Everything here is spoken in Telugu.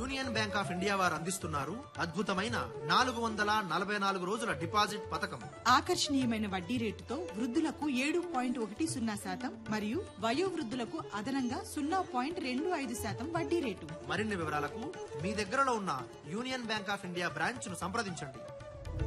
యూనియన్ బ్యాంక్ ఆఫ్ ఇండియా వారు అందిస్తున్నారు అద్భుతమైన 444 రోజుల డిపాజిట్ పథకం. ఆకర్షణీయమైన వడ్డీ రేటుతో వృద్ధులకు 7.10% మరియు వయోవృద్ధులకు అదనంగా 0.25% వడ్డీ రేటు. మరిన్ని వివరాలకు మీ దగ్గరలో ఉన్న union bank of India branch ను సంప్రదించండి.